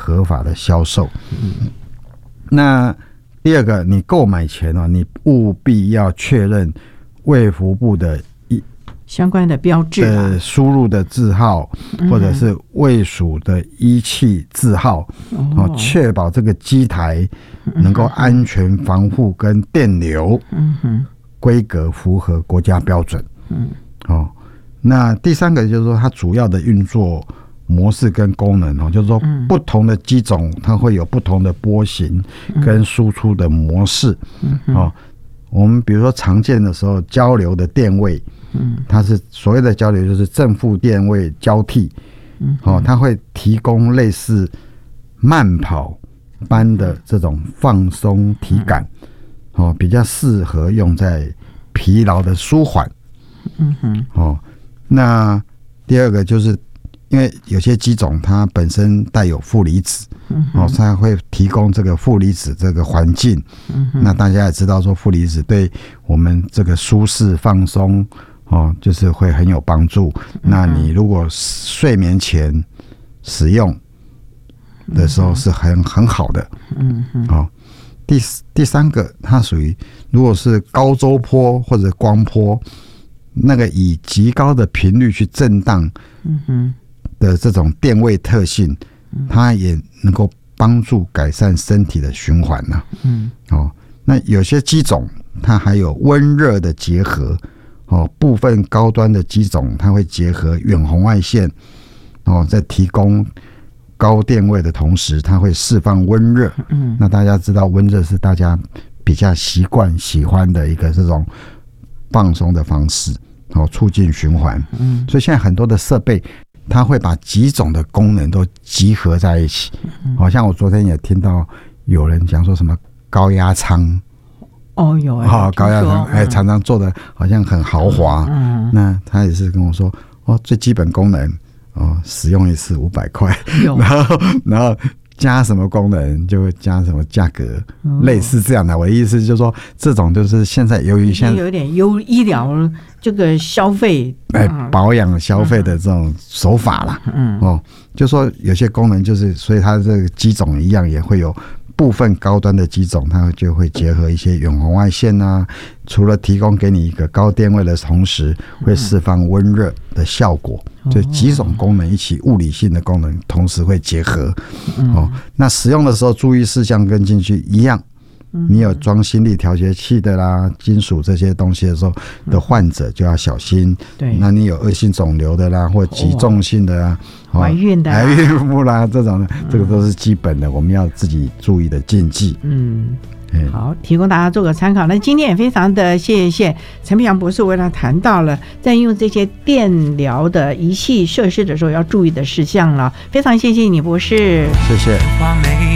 合法的销售。那第二个，你购买前你务必要确认卫福部的相关的标志输入的字号，或者是卫署的仪器字号，确保这个机台能够安全防护跟电流规格符合国家标准。那第三个就是说它主要的运作模式跟功能，就是说不同的机种它会有不同的波形跟输出的模式。我们比如说常见的时候交流的电位，它是所谓的交流就是正负电位交替，它会提供类似慢跑般的这种放松体感，比较适合用在疲劳的舒缓。那第二个就是因为有些机种它本身带有负离子，它会提供这个负离子这个环境。那大家也知道说负离子对我们这个舒适放松就是会很有帮助。那你如果睡眠前使用的时候是很好的。第三个，它属于如果是高周波或者光波，那个以极高的频率去震荡的这种电位特性，它也能够帮助改善身体的循环。那有些机种它还有温热的结合。部分高端的机种它会结合远红外线，在提供高电位的同时，它会释放温热。那大家知道温热是大家比较喜欢的一个这种放松的方式，促进循环。所以现在很多的设备它会把几种的功能都集合在一起。像我昨天也听到有人讲说什么高压舱。 有高压舱，常常做的好像很豪华。那他也是跟我说，最基本功能，使用一次500块，然后加什么功能就会加什么价格，类似这样的。我的意思就是说，这种就是现在由于现在有点医疗这个消费， 保养消费的这种手法啦。就说有些功能就是，所以它这个机种一样也会有。部分高端的机种，它就会结合一些远红外线啊，除了提供给你一个高电位的同时，会释放温热的效果，就几种功能一起，物理性的功能同时会结合。那使用的时候注意事项跟进去一样。你有装心力调节器的啦，金属这些东西的时候的患者就要小心。那你有恶性肿瘤的啦，或急重性的啦， 怀孕的、 孕妇啦这种的，这个都是基本的，我们要自己注意的禁忌。 好，提供大家做个参考。那今天也非常的谢谢陈培阳博士为他谈到了在用这些电疗的仪器设施的时候要注意的事项了，非常谢谢你博士， 谢谢。